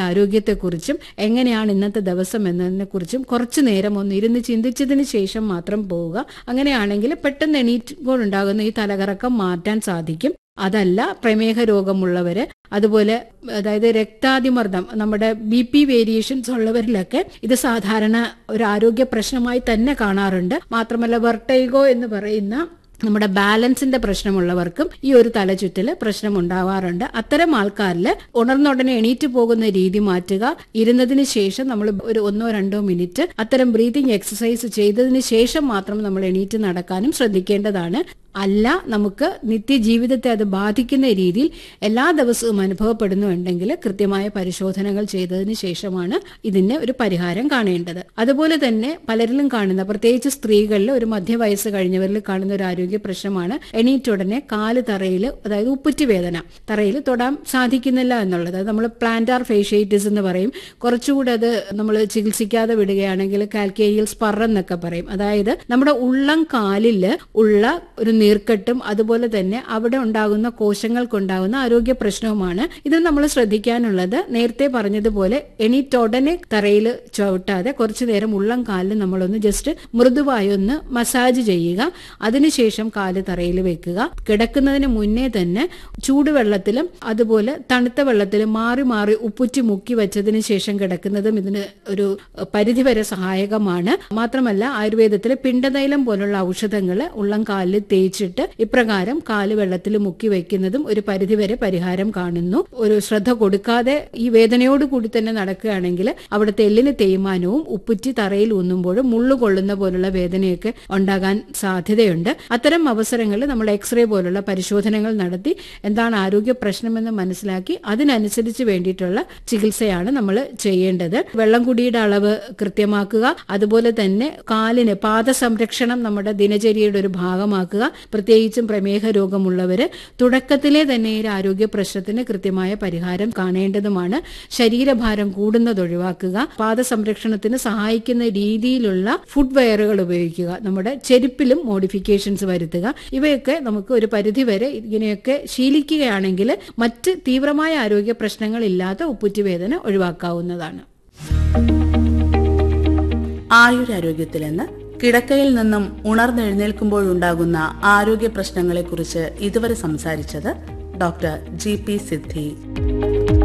ആരോഗ്യത്തെക്കുറിച്ചും എങ്ങനെയാണ് ഇന്നത്തെ ദിവസം എന്നതിനെക്കുറിച്ചും കുറച്ചു നേരം ഒന്ന് ഇരുന്ന് ചിന്തിച്ചതിന് ശേഷം മാത്രം പോവുക. അങ്ങനെയാണെങ്കിൽ പെട്ടെന്ന് എണീറ്റുകൊണ്ടുണ്ടാകുന്ന ഈ തലകറക്കം മാറ്റാൻ സാധിക്കും. അതല്ല, പ്രമേഹ രോഗമുള്ളവര്, അതുപോലെ അതായത് രക്താതിമർദ്ദം, നമ്മുടെ BP വേരിയേഷൻസ് ഉള്ളവരിലൊക്കെ ഇത് സാധാരണ ഒരു ആരോഗ്യ പ്രശ്നമായി തന്നെ കാണാറുണ്ട്. മാത്രമല്ല വെർട്ടൈഗോ എന്ന് പറയുന്ന നമ്മുടെ ബാലൻസിന്റെ പ്രശ്നമുള്ളവർക്കും ഈ ഒരു തലചുറ്റല് പ്രശ്നം ഉണ്ടാവാറുണ്ട്. അത്തരം ആൾക്കാരിൽ ഉണർന്നുടനെ എണീറ്റ് പോകുന്ന രീതി മാറ്റുക. ഇരുന്നതിന് ശേഷം നമ്മൾ ഒരു 1-2 മിനിറ്റ് അത്തരം ബ്രീതിങ് എക്സസൈസ് ചെയ്തതിന് ശേഷം മാത്രം നമ്മൾ എണീറ്റ് നടക്കാനും ശ്രദ്ധിക്കേണ്ടതാണ്. അല്ല, നമുക്ക് നിത്യജീവിതത്തെ അത് ബാധിക്കുന്ന രീതിയിൽ എല്ലാ ദിവസവും അനുഭവപ്പെടുന്നുണ്ടെങ്കിൽ കൃത്യമായ പരിശോധനകൾ ചെയ്തതിന് ശേഷമാണ് ഇതിന് ഒരു പരിഹാരം കാണേണ്ടത്. അതുപോലെ തന്നെ പലരിലും കാണുന്ന, പ്രത്യേകിച്ച് സ്ത്രീകളിൽ ഒരു മധ്യവയസ്സ് കഴിഞ്ഞവരിൽ കാണുന്ന ഒരു ആരോഗ്യ പ്രശ്നമാണ് എണീറ്റുടനെ കാല് തറയിൽ, അതായത് ഉപ്പുറ്റി വേദന, തറയിൽ തൊടാൻ സാധിക്കുന്നില്ല എന്നുള്ളത്. നമ്മൾ പ്ലാന്റാർ ഫേഷ്യേറ്റിസ് എന്ന് പറയും. കുറച്ചുകൂടെ അത് നമ്മൾ ചികിത്സിക്കാതെ വിടുകയാണെങ്കിൽ കാൽക്കേരിയൽ സ്പർ എന്നൊക്കെ പറയും. അതായത് നമ്മുടെ ഉള്ളം കാലിൽ ഉള്ള ഒരു നീർക്കെട്ടും അതുപോലെ തന്നെ അവിടെ ഉണ്ടാകുന്ന കോശങ്ങൾക്കുണ്ടാകുന്ന ആരോഗ്യ പ്രശ്നവുമാണ്. ഇത് നമ്മൾ ശ്രദ്ധിക്കാനുള്ളത്, നേരത്തെ പറഞ്ഞതുപോലെ എണീറ്റുടനെ തറയിൽ ചവിട്ടാതെ കുറച്ചു നേരം ഉള്ളം കാലിൽ നമ്മളൊന്ന് ജസ്റ്റ് മൃദുവായി ഒന്ന് മസാജ് ചെയ്യുക. അതിനുശേഷം കാല് തറയിൽ വെക്കുക. കിടക്കുന്നതിന് മുന്നേ തന്നെ ചൂടുവെള്ളത്തിലും അതുപോലെ തണുത്ത വെള്ളത്തിലും മാറി മാറി ഉപ്പുറ്റി മുക്കി വെച്ചതിന് ശേഷം കിടക്കുന്നതും ഇതിന് ഒരു പരിധിവരെ സഹായകമാണ്. മാത്രമല്ല ആയുർവേദത്തിൽ പിണ്ടതൈലം പോലുള്ള ഔഷധങ്ങൾ ഉള്ളം കാലിൽ തേച്ചിട്ട് ഇപ്രകാരം കാല് വെള്ളത്തിൽ മുക്കി വെക്കുന്നതും ഒരു പരിധിവരെ പരിഹാരം കാണുന്നു. ഒരു ശ്രദ്ധ കൊടുക്കാതെ ഈ വേദനയോട് കൂടി തന്നെ നടക്കുകയാണെങ്കിൽ അവിടുത്തെ എല്ലിന് തേയ്മാനവും ഉപ്പുറ്റി തറയിൽ ഊന്നുമ്പോഴും മുള്ളു കൊള്ളുന്ന പോലുള്ള വേദനയൊക്കെ ഉണ്ടാകാൻ സാധ്യതയുണ്ട്. അത്തരം അവസരങ്ങളിൽ നമ്മൾ എക്സ്റേ പോലുള്ള പരിശോധനകൾ നടത്തി എന്താണ് ആരോഗ്യ പ്രശ്നമെന്ന് മനസ്സിലാക്കി അതിനനുസരിച്ച് വേണ്ടിയിട്ടുള്ള ചികിത്സയാണ് നമ്മൾ ചെയ്യേണ്ടത്. വെള്ളം കുടിയുടെ അളവ് കൃത്യമാക്കുക. അതുപോലെ തന്നെ കാലിന് പാദസംരക്ഷണം നമ്മുടെ ദിനചര്യയുടെ ഒരു ഭാഗമാക്കുക. പ്രത്യേകിച്ചും പ്രമേഹ രോഗമുള്ളവര് തുടക്കത്തിലെ തന്നെ ഈ ആരോഗ്യ പ്രശ്നത്തിന് കൃത്യമായ പരിഹാരം കാണേണ്ടതുമാണ്. ശരീരഭാരം കൂടുന്നത് ഒഴിവാക്കുക. പാദസംരക്ഷണത്തിന് സഹായിക്കുന്ന രീതിയിലുള്ള ഫുഡ് വെയറുകൾ ഉപയോഗിക്കുക. നമ്മുടെ ചെരുപ്പിലും മോഡിഫിക്കേഷൻസ് വരുത്തുക. ഇവയൊക്കെ നമുക്ക് ഒരു പരിധിവരെ ഇങ്ങനെയൊക്കെ ശീലിക്കുകയാണെങ്കിൽ മറ്റ് തീവ്രമായ ആരോഗ്യ പ്രശ്നങ്ങൾ ഇല്ലാത്ത ഉപ്പുറ്റിവേദന ഒഴിവാക്കാവുന്നതാണ്. ആയുരാരോഗ്യത്തിൽ നിന്ന് കിടക്കയിൽ നിന്നും ഉണർന്നെഴുന്നേൽക്കുമ്പോഴുണ്ടാകുന്ന ആരോഗ്യ പ്രശ്നങ്ങളെക്കുറിച്ച് ഇതുവരെ സംസാരിച്ചത് ഡോക്ടർ GP സിദ്ധി.